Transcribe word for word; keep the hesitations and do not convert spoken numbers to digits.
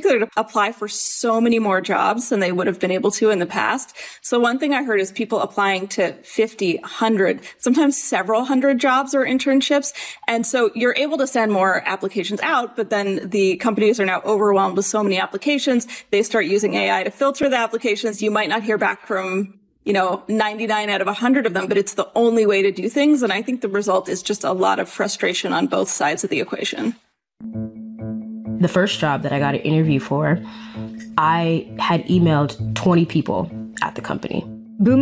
particular to apply for so many more jobs than they would have been able to in the past. So one thing I heard is people applying to fifty, one hundred, sometimes several hundred jobs or internships. And so you're able to send more applications out, but then the companies are now overwhelmed with so many applications. They start using A I to filter the applications. You might not hear back from, you know, ninety-nine out of one hundred of them, but it's the only way to do things. And I think the result is just a lot of frustration on both sides of the equation. The first job that I got an interview for, I had emailed twenty people at the company.